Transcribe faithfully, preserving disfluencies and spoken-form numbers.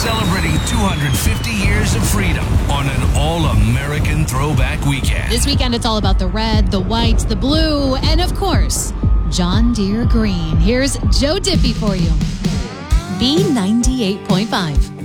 celebrating two hundred fifty years of freedom on an all-American throwback weekend. This weekend, it's all about the red, the white, the blue, and of course, John Deere green. Here's Joe Diffie for you. B ninety-eight point five.